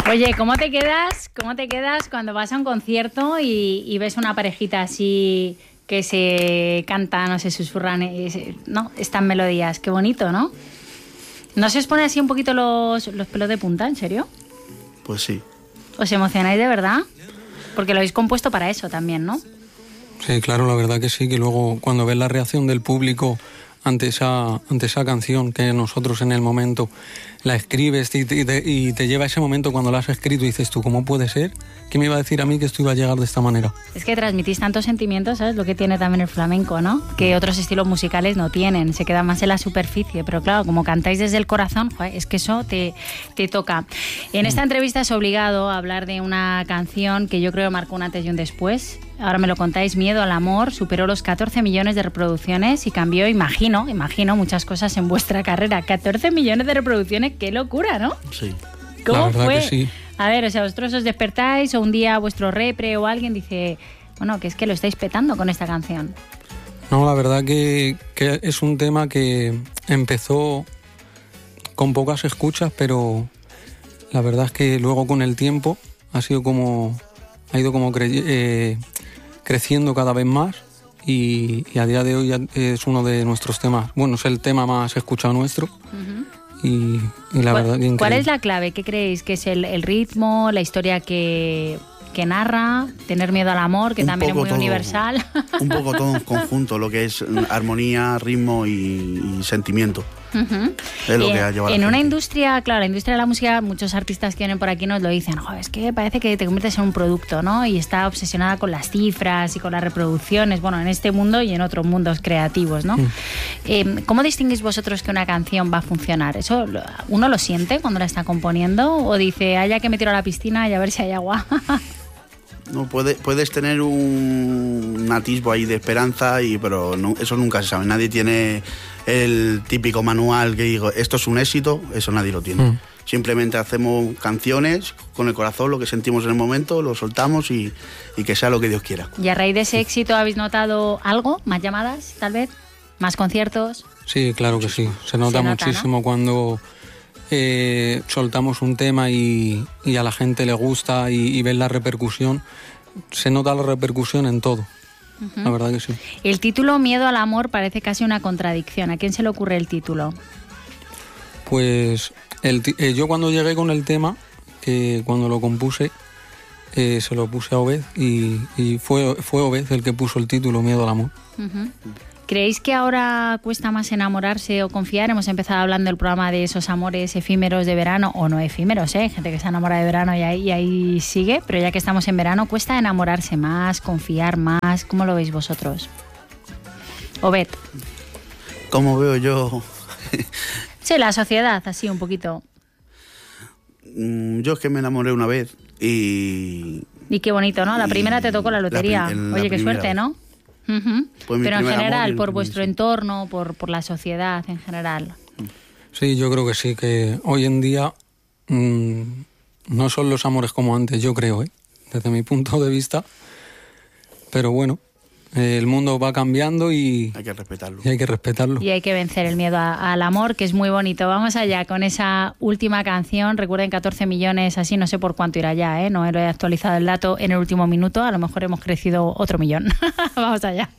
Oye, ¿cómo te quedas cuando vas a un concierto y ves una parejita así que se cantan o se susurran, ¿no? Estas melodías? Qué bonito, ¿no? ¿No se os pone así un poquito los pelos de punta, en serio? Pues sí. ¿Os emocionáis de verdad? Porque lo habéis compuesto para eso también, ¿no? Sí, claro, la verdad que sí, que luego cuando ves la reacción del público ante esa canción que nosotros en el momento la escribes y te lleva a ese momento cuando la has escrito y dices tú, ¿cómo puede ser? ¿Qué me iba a decir a mí que esto iba a llegar de esta manera? Es que transmitís tantos sentimientos, ¿sabes? Lo que tiene también el flamenco, ¿no? Que otros estilos musicales no tienen, se quedan más en la superficie, pero claro, como cantáis desde el corazón, joder, es que eso te toca. En esta entrevista es obligado a hablar de una canción que yo creo marcó un antes y un después. Ahora me lo contáis, Miedo al amor, superó los 14 millones de reproducciones y cambió, imagino, muchas cosas en vuestra carrera. 14 millones de reproducciones, qué locura, ¿no? Sí. ¿Cómo la verdad fue? que sí. A ver, o sea, vosotros os despertáis o un día vuestro repre o alguien dice, bueno, que es que lo estáis petando con esta canción. No, la verdad que es un tema que empezó con pocas escuchas, pero la verdad es que luego con el tiempo ha ido como creciendo cada vez más y a día de hoy ya es uno de nuestros temas, bueno, es el tema más escuchado nuestro. Y la verdad que increíble. ¿Cuál es la clave? ¿Qué creéis? ¿Que es el ritmo, la historia que narra, tener miedo al amor, que también es muy universal? Un poco todo en conjunto, lo que es armonía, ritmo y sentimiento. Es lo que ha llevado en a la una gente. industria, claro, la industria de la música, muchos artistas que vienen por aquí nos lo dicen, joder, es que parece que te conviertes en un producto, ¿no? Y está obsesionada con las cifras y con las reproducciones, bueno, en este mundo y en otros mundos creativos, ¿no? ¿Cómo distinguís vosotros que una canción va a funcionar? ¿Eso uno lo siente cuando la está componiendo? ¿O dice, ya que me tiro a la piscina y a ver si hay agua? No, puedes tener un atisbo ahí de esperanza, pero no, eso nunca se sabe. Nadie tiene el típico manual que digo, esto es un éxito, eso nadie lo tiene. Simplemente hacemos canciones con el corazón, lo que sentimos en el momento, lo soltamos y que sea lo que Dios quiera. ¿Y a raíz de ese éxito habéis notado algo? ¿Más llamadas, tal vez? ¿Más conciertos? Sí, claro que sí. Se nota muchísimo, ¿no? Cuando soltamos un tema y a la gente le gusta y ves la repercusión. Se nota la repercusión en todo. La verdad que sí. El título Miedo al amor parece casi una contradicción. ¿A quién se le ocurre el título? Pues yo cuando llegué con el tema, que cuando lo compuse, se lo puse a Obed y fue Obed el que puso el título Miedo al amor. ¿Creéis que ahora cuesta más enamorarse o confiar? Hemos empezado hablando del programa de esos amores efímeros de verano, o no efímeros, gente que se enamora de verano y ahí sigue, pero ya que estamos en verano, ¿cuesta enamorarse más, confiar más? ¿Cómo lo veis vosotros? Obed. ¿Cómo veo yo? Sí, la sociedad, así un poquito. Yo es que me enamoré una vez y... Y qué bonito, ¿no? La primera te tocó la lotería. Oye, qué suerte, vez. ¿no? Pues pero en general, amor, por vuestro entorno, por la sociedad en general. Sí, yo creo que sí, que hoy en día no son los amores como antes, yo creo, desde mi punto de vista. Pero bueno, el mundo va cambiando y hay que respetarlo. Y hay que respetarlo. Y hay que vencer el miedo al amor, que es muy bonito. Vamos allá con esa última canción. Recuerden, 14 millones, así no sé por cuánto irá ya, no he actualizado el dato en el último minuto. A lo mejor hemos crecido otro millón. Vamos allá.